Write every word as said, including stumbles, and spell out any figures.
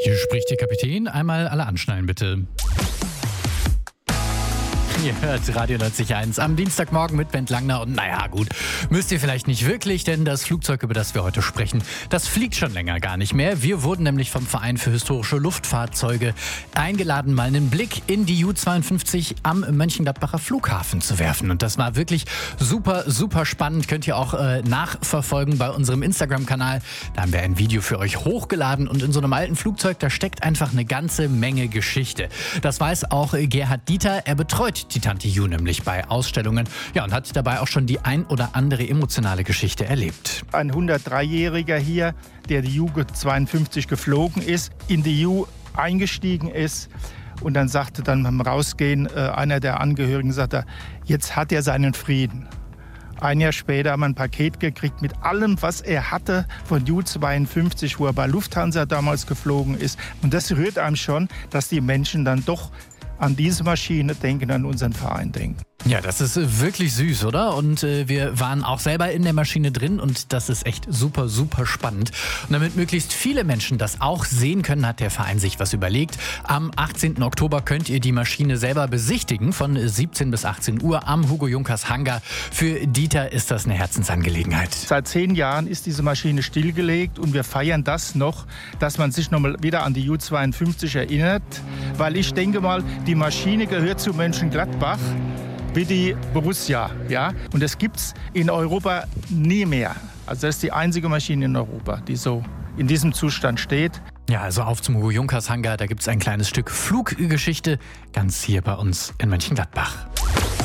Hier spricht der Kapitän. Einmal alle anschnallen, bitte. Ihr hört Radio neunzig Komma eins am Dienstagmorgen mit Bent Langner und naja gut, müsst ihr vielleicht nicht wirklich, denn das Flugzeug, über das wir heute sprechen, das fliegt schon länger gar nicht mehr. Wir wurden nämlich vom Verein für historische Luftfahrzeuge eingeladen, mal einen Blick in die U zweiundfünfzig am Mönchengladbacher Flughafen zu werfen. Und das war wirklich super, super spannend. Könnt ihr auch äh, nachverfolgen bei unserem Instagram-Kanal. Da haben wir ein Video für euch hochgeladen und in so einem alten Flugzeug, da steckt einfach eine ganze Menge Geschichte. Das weiß auch äh, Gerhard Dieter. Er betreut die Tante Ju nämlich bei Ausstellungen, ja, und hat dabei auch schon die ein oder andere emotionale Geschichte erlebt. Ein hundertdreijähriger hier, der die U zweiundfünfzig geflogen ist, in die U eingestiegen ist und dann sagte dann beim Rausgehen äh, einer der Angehörigen, sagte, jetzt hat er seinen Frieden. Ein Jahr später haben wir ein Paket gekriegt mit allem, was er hatte von U zweiundfünfzig, wo er bei Lufthansa damals geflogen ist. Und das rührt einem schon, dass die Menschen dann doch an diese Maschine denken, an unseren Verein denken. Ja, das ist wirklich süß, oder? Und äh, wir waren auch selber in der Maschine drin und das ist echt super, super spannend. Und damit möglichst viele Menschen das auch sehen können, hat der Verein sich was überlegt. Am achtzehnten Oktober könnt ihr die Maschine selber besichtigen von siebzehn bis achtzehn Uhr am Hugo Junkers Hangar. Für Dieter ist das eine Herzensangelegenheit. Seit zehn Jahren ist diese Maschine stillgelegt und wir feiern das noch, dass man sich noch mal wieder an die U zweiundfünfzig erinnert. Weil ich denke mal, die Maschine gehört zu Mönchengladbach wie die Borussia, ja? Und das gibt es in Europa nie mehr. Also das ist die einzige Maschine in Europa, die so in diesem Zustand steht. Ja, also auf zum Hugo Junkers Hangar, da gibt es ein kleines Stück Fluggeschichte, ganz hier bei uns in Mönchengladbach.